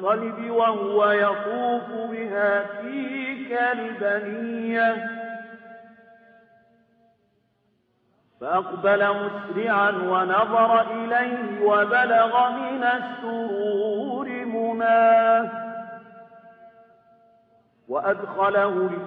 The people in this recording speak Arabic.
المطلب وهو يطوف بهاتيك البنية فأقبل مسرعا ونظر إليه وبلغ من السرور مناه وأدخله